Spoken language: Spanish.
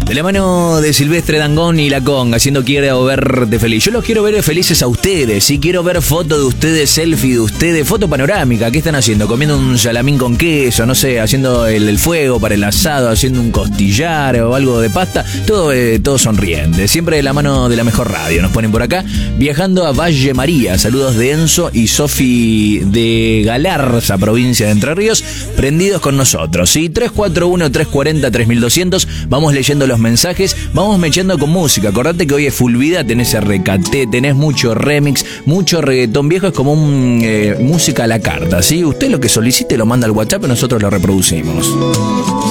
De la mano de Silvestre Dangond y La Conga, haciendo Quiero verte feliz. Yo los quiero ver felices a ustedes. Si quiero ver fotos de ustedes, selfie de ustedes, foto panorámica. ¿Qué están haciendo? Comiendo un salamín con queso, no sé, haciendo el fuego para el asado, haciendo un costillar o algo de pasta. Todo sonriente. Siempre de la mano de la mejor radio. Nos ponen por acá. Viajando a Valle María. Saludos de Enzo y Sofi de Galarza, provincia de Entre Ríos. Prendidos con nosotros. ¿Sí? 341-340-3200. Vamos leyendo los mensajes, vamos mechando con música. Acordate que hoy es full vida, tenés RKT, tenés mucho remix, mucho reggaetón viejo, es como música a la carta, ¿sí? Usted lo que solicite lo manda al WhatsApp y nosotros lo reproducimos.